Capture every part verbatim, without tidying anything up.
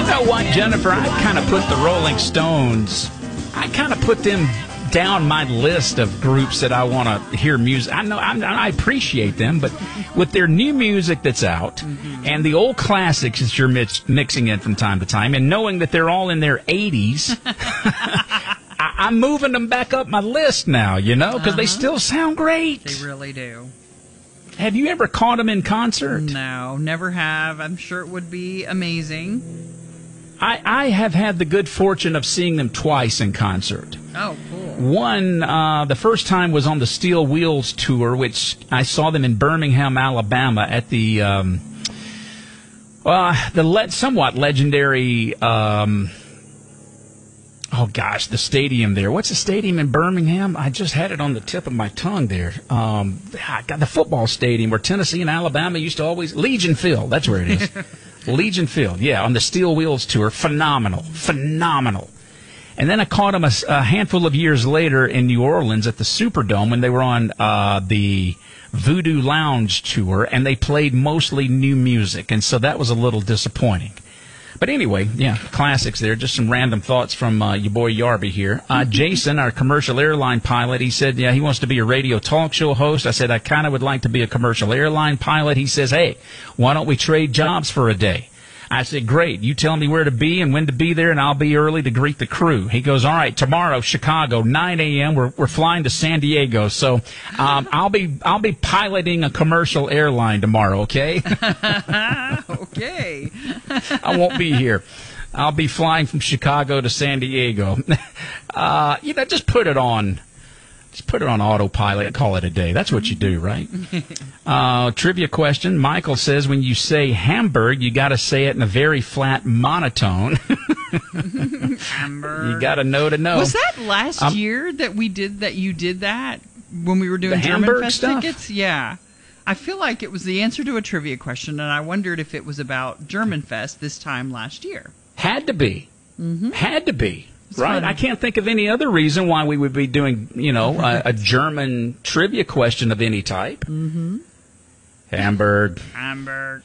know what, Jennifer? I kind of put the Rolling Stones, I kind of put them down my list of groups that I want to hear music. I know I'm, I appreciate them, but with their new music that's out mm-hmm. and the old classics that you're mix, mixing in from time to time, and knowing that they're all in their eighties, I, I'm moving them back up my list now, you know, because uh-huh. they still sound great. They really do. Have you ever caught them in concert? No, never have. I'm sure it would be amazing. I, I have had the good fortune of seeing them twice in concert. Oh, cool. One, uh, the first time was on the Steel Wheels tour, which I saw them in Birmingham, Alabama, at the um, uh, the le- somewhat legendary, um, oh gosh, the stadium there. What's the stadium in Birmingham? I just had it on the tip of my tongue there. Um, I got the football stadium where Tennessee and Alabama used to always, Legion Field, that's where it is. Legion Field, yeah, on the Steel Wheels tour. Phenomenal, phenomenal. And then I caught them a, a handful of years later in New Orleans at the Superdome when they were on uh, the Voodoo Lounge tour, and they played mostly new music, and so that was a little disappointing. But anyway, yeah, classics there. Just some random thoughts from uh, your boy Yarby here. Uh, Jason, our commercial airline pilot, he said, yeah, he wants to be a radio talk show host. I said, I kind of would like to be a commercial airline pilot. He says, hey, why don't we trade jobs for a day? I said, great. You tell me where to be and when to be there, and I'll be early to greet the crew. He goes, all right, tomorrow, Chicago, nine a.m. We're we're flying to San Diego, so um, I'll be I'll be piloting a commercial airline tomorrow. Okay. Okay. I won't be here. I'll be flying from Chicago to San Diego. Uh, you know, just put it on. Just put it on autopilot and call it a day. That's what you do, right? uh, trivia question. Michael says when you say Hamburg, you got to say it in a very flat monotone. Hamburg. You got to know to know. Was that last um, year that we did that? You did that when we were doing the German Hamburg Fest stuff? tickets? Yeah. I feel like it was the answer to a trivia question, and I wondered if it was about German Fest this time last year. Had to be. Mm-hmm. Had to be. It's right? funny. I can't think of any other reason why we would be doing, you know, a, a German trivia question of any type. Mm-hmm. Hamburg. Hamburg.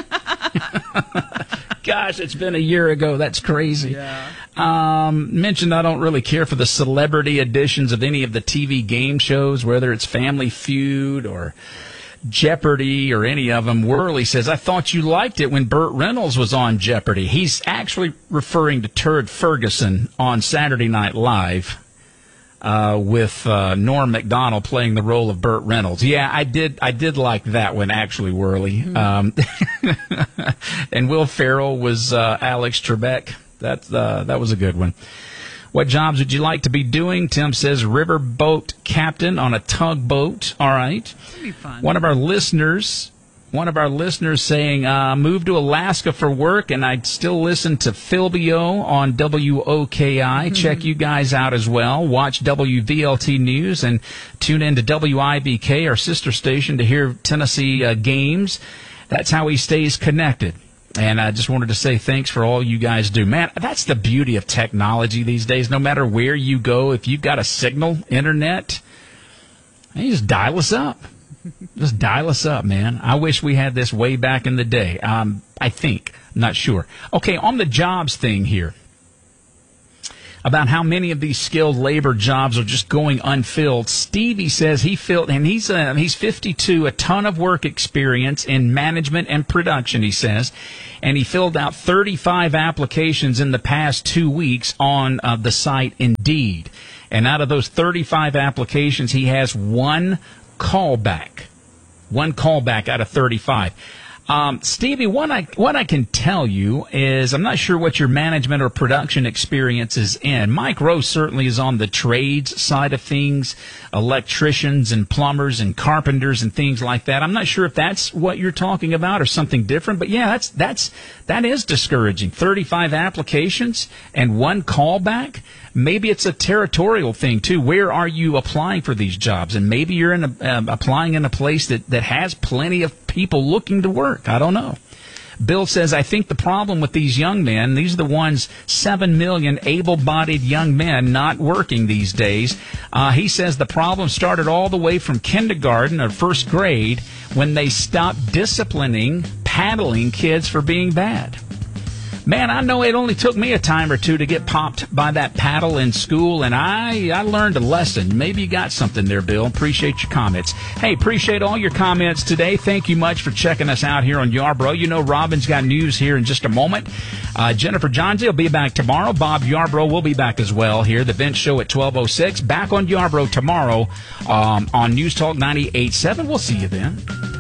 Gosh, it's been a year ago. That's crazy. Yeah. Um, mentioned I don't really care for the celebrity editions of any of the T V game shows, whether it's Family Feud or Jeopardy or any of them. Worley says, I thought you liked it when Burt Reynolds was on Jeopardy. He's actually referring to Turd Ferguson on Saturday Night Live uh, with uh, Norm Macdonald playing the role of Burt Reynolds. Yeah, I did I did like that one, actually, Worley. Mm-hmm. Um, and Will Ferrell was uh, Alex Trebek. That, uh, that was a good one. What jobs would you like to be doing? Tim says riverboat captain on a tugboat. All right. That'd be fun. One of our listeners, one of our listeners saying, uh, moved to Alaska for work, and I'd still listen to Philbio on W O K I. Mm-hmm. Check you guys out as well. Watch W V L T News and tune in to W I B K, our sister station, to hear Tennessee uh, games. That's how he stays connected. And I just wanted to say thanks for all you guys do. Man, that's the beauty of technology these days. No matter where you go, if you've got a signal, internet, you just dial us up. Just dial us up, man. I wish we had this way back in the day. Um, I think. I'm not sure. Okay, on the jobs thing here, about how many of these skilled labor jobs are just going unfilled. Stevie says he filled, and he's uh, he's fifty-two, a ton of work experience in management and production, he says, and he filled out thirty-five applications in the past two weeks on uh, the site Indeed. And out of those thirty-five applications, he has one callback. One callback out of thirty-five. Um, Stevie, what I what I can tell you is I'm not sure what your management or production experience is in. Mike Rose certainly is on the trades side of things, electricians and plumbers and carpenters and things like that. I'm not sure if that's what you're talking about or something different, but yeah, that's that's that is discouraging. thirty-five applications and one callback. Maybe it's a territorial thing, too. Where are you applying for these jobs? And maybe you're in a, uh, applying in a place that, that has plenty of people looking to work. I don't know. Bill says, I think the problem with these young men, these are the ones, seven million able-bodied young men not working these days. Uh, he says the problem started all the way from kindergarten or first grade when they stopped disciplining, paddling kids for being bad. Man, I know it only took me a time or two to get popped by that paddle in school, and I I learned a lesson. Maybe you got something there, Bill. Appreciate your comments. Hey, appreciate all your comments today. Thank you much for checking us out here on Yarborough. You know Robin's got news here in just a moment. Uh, Jennifer Johnsey will be back tomorrow. Bob Yarborough will be back as well here. The Vince Show at twelve oh six. Back on Yarborough tomorrow um, on News Talk ninety-eight point seven. We'll see you then.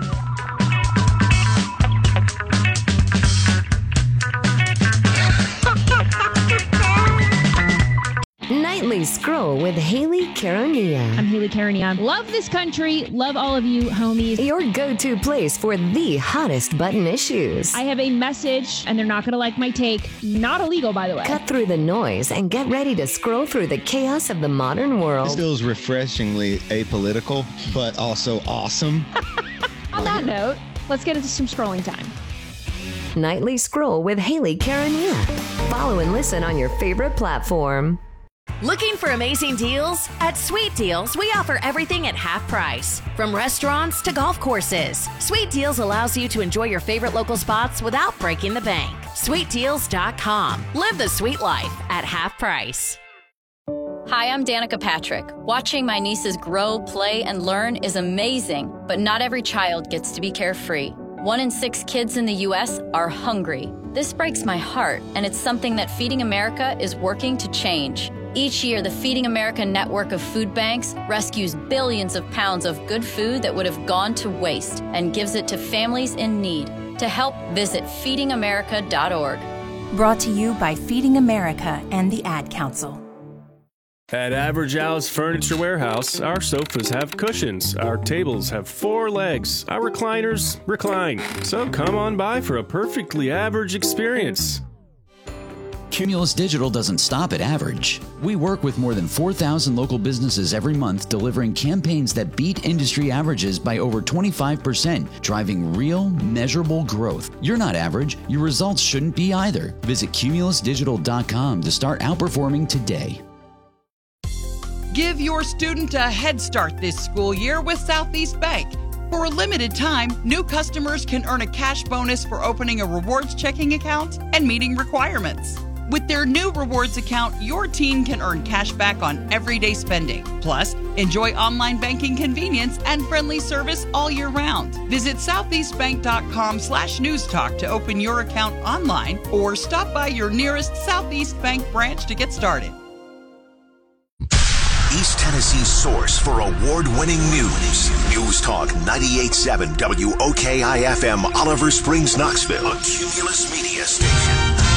Nightly Scroll with Haley Caronia. I'm Haley Caronia. Love this country. Love all of you, homies. Your go-to place for the hottest button issues. I have a message, and they're not going to like my take. Not illegal, by the way. Cut through the noise and get ready to scroll through the chaos of the modern world. This feels refreshingly apolitical, but also awesome. On that note, let's get into some scrolling time. Nightly Scroll with Haley Caronia. Follow and listen on your favorite platform. Looking for amazing deals? At Sweet Deals, we offer everything at half price. From restaurants to golf courses, Sweet Deals allows you to enjoy your favorite local spots without breaking the bank. sweet deals dot com. Live the sweet life at half price. Hi, I'm Danica Patrick. Watching my nieces grow, play, and learn is amazing, but not every child gets to be carefree. One in six kids in the U S are hungry. This breaks my heart, and it's something that Feeding America is working to change. Each year, the Feeding America network of food banks rescues billions of pounds of good food that would have gone to waste and gives it to families in need. To help, visit feeding america dot org. Brought to you by Feeding America and the Ad Council. At Average Al's Furniture Warehouse, our sofas have cushions, our tables have four legs, our recliners recline. So come on by for a perfectly average experience. Cumulus Digital doesn't stop at average. We work with more than four thousand local businesses every month, delivering campaigns that beat industry averages by over twenty-five percent, driving real, measurable growth. You're not average. Your results shouldn't be either. Visit cumulus digital dot com to start outperforming today. Give your student a head start this school year with Southeast Bank. For a limited time, new customers can earn a cash bonus for opening a rewards checking account and meeting requirements. With their new rewards account, your teen can earn cash back on everyday spending. Plus, enjoy online banking convenience and friendly service all year round. Visit southeastbank.com slash newstalk to open your account online or stop by your nearest Southeast Bank branch to get started. East Tennessee's source for award-winning news. News Talk ninety-eight point seven W O K I F M, Oliver Springs, Knoxville. A Cumulus Media Station.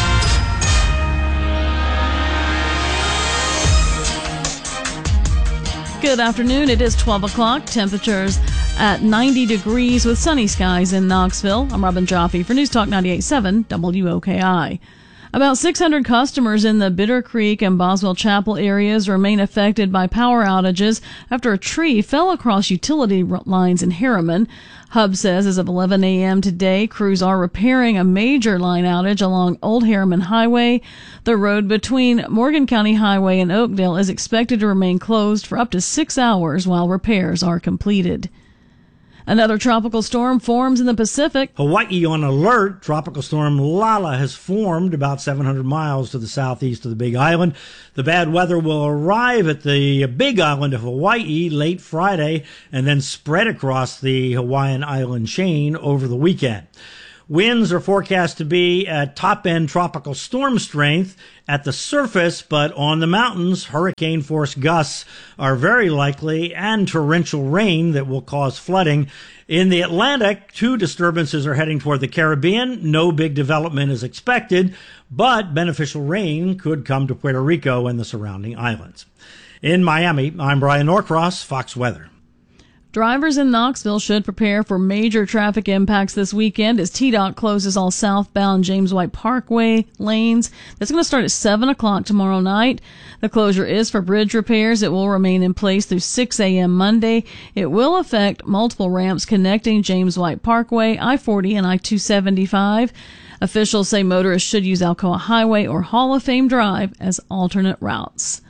Good afternoon. It is twelve o'clock. Temperatures at ninety degrees with sunny skies in Knoxville. I'm Robin Jaffe for News Talk ninety-eight point seven W O K I. About six hundred customers in the Bitter Creek and Boswell Chapel areas remain affected by power outages after a tree fell across utility lines in Harriman. Hub says as of eleven a.m. today, crews are repairing a major line outage along Old Harriman Highway. The road between Morgan County Highway and Oakdale is expected to remain closed for up to six hours while repairs are completed. Another tropical storm forms in the Pacific. Hawaii on alert. Tropical storm Lala has formed about seven hundred miles to the southeast of the Big Island. The bad weather will arrive at the Big Island of Hawaii late Friday and then spread across the Hawaiian island chain over the weekend. Winds are forecast to be at top-end tropical storm strength at the surface, but on the mountains, hurricane-force gusts are very likely and torrential rain that will cause flooding. In the Atlantic, two disturbances are heading toward the Caribbean. No big development is expected, but beneficial rain could come to Puerto Rico and the surrounding islands. In Miami, I'm Brian Norcross, Fox Weather. Drivers in Knoxville should prepare for major traffic impacts this weekend as T DOT closes all southbound James White Parkway lanes. That's going to start at seven o'clock tomorrow night. The closure is for bridge repairs. It will remain in place through six a.m. Monday. It will affect multiple ramps connecting James White Parkway, I forty, and I two seventy-five. Officials say motorists should use Alcoa Highway or Hall of Fame Drive as alternate routes.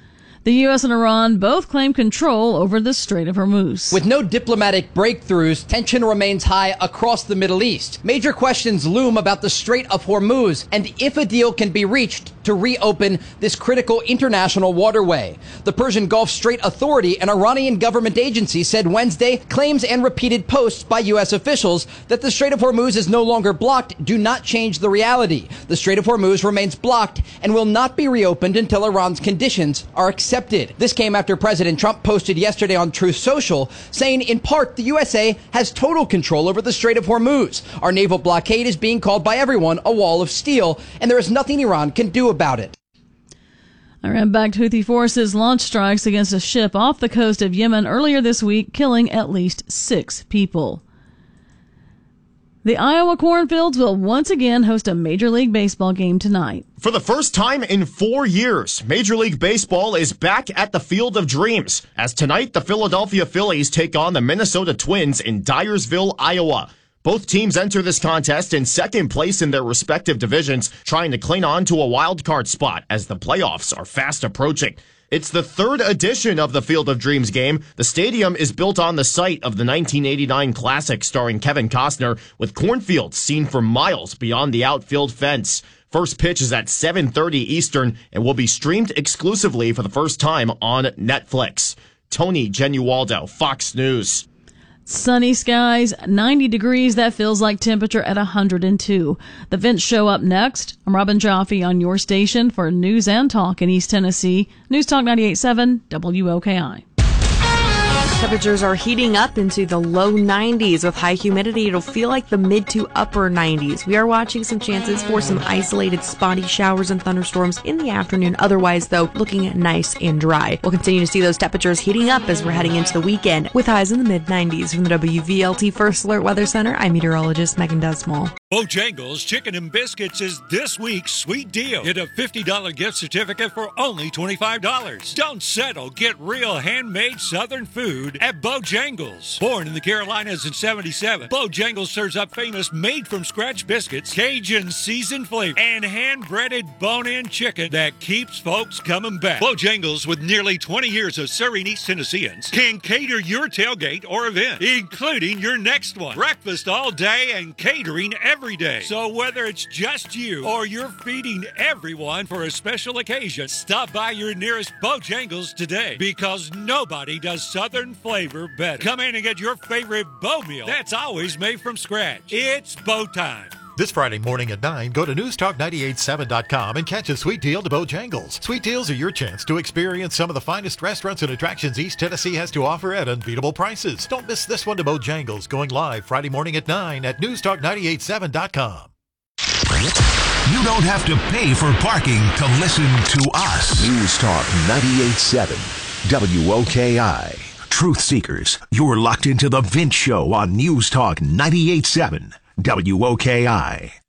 The U S and Iran both claim control over the Strait of Hormuz. With no diplomatic breakthroughs, tension remains high across the Middle East. Major questions loom about the Strait of Hormuz and if a deal can be reached to reopen this critical international waterway. The Persian Gulf Strait Authority, an Iranian government agency, said Wednesday claims and repeated posts by U S officials that the Strait of Hormuz is no longer blocked do not change the reality. The Strait of Hormuz remains blocked and will not be reopened until Iran's conditions are accepted. This came after President Trump posted yesterday on Truth Social saying, in part, the U S A has total control over the Strait of Hormuz. Our naval blockade is being called by everyone a wall of steel, and there is nothing Iran can do about it. Iran-backed Houthi forces launched strikes against a ship off the coast of Yemen earlier this week, killing at least six people. The Iowa cornfields will once again host a Major League Baseball game tonight. For the first time in four years, Major League Baseball is back at the Field of Dreams, as tonight the Philadelphia Phillies take on the Minnesota Twins in Dyersville, Iowa. Both teams enter this contest in second place in their respective divisions, trying to cling on to a wild card spot as the playoffs are fast approaching. It's the third edition of the Field of Dreams game. The stadium is built on the site of the nineteen eighty-nine Classic starring Kevin Costner, with cornfields seen for miles beyond the outfield fence. First pitch is at seven thirty Eastern and will be streamed exclusively for the first time on Netflix. Tony Genualdo, Fox News. Sunny skies, ninety degrees. That feels like temperature at one hundred two. The Vince Show up next. I'm Robin Jaffe on your station for news and talk in East Tennessee. News Talk ninety-eight point seven W O K I. Temperatures are heating up into the low nineties. With high humidity, it'll feel like the mid to upper nineties. We are watching some chances for some isolated spotty showers and thunderstorms in the afternoon. Otherwise, though, looking nice and dry. We'll continue to see those temperatures heating up as we're heading into the weekend, with highs in the mid nineties. From the W V L T First Alert Weather Center, I'm meteorologist Megan Desmall. Bojangles Chicken and Biscuits is this week's sweet deal. Get a fifty dollars gift certificate for only twenty-five dollars. Don't settle. Get real handmade Southern food at Bojangles. Born in the Carolinas in seventy-seven, Bojangles serves up famous made-from-scratch biscuits, Cajun seasoned flavor, and hand-breaded bone-in chicken that keeps folks coming back. Bojangles, with nearly twenty years of serving East Tennesseans, can cater your tailgate or event, including your next one. Breakfast all day and catering every Every day. So whether it's just you or you're feeding everyone for a special occasion, stop by your nearest Bojangles today, because nobody does Southern flavor better. Come in and get your favorite Bo meal that's always made from scratch. It's Bo time. This Friday morning at nine, go to news talk nine eight seven dot com and catch a sweet deal to Bojangles. Sweet deals are your chance to experience some of the finest restaurants and attractions East Tennessee has to offer at unbeatable prices. Don't miss this one to Bojangles, going live Friday morning at nine at news talk nine eight seven dot com. You don't have to pay for parking to listen to us. News Talk ninety-eight point seven W O K I. Truth Seekers, you're locked into the Vince Show on News Talk ninety-eight point seven W O K I.